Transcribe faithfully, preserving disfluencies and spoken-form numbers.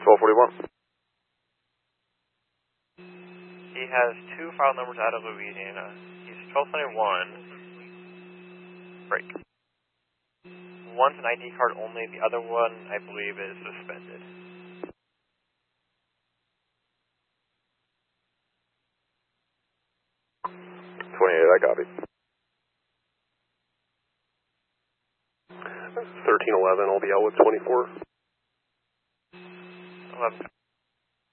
twelve forty-one. He has two file numbers out of Louisiana. He's twelve twenty-one. Break. One's an I D card only, the other one, I believe, is suspended. twenty-eight, I copy. thirteen eleven, I'll be out with twenty-four. eleven.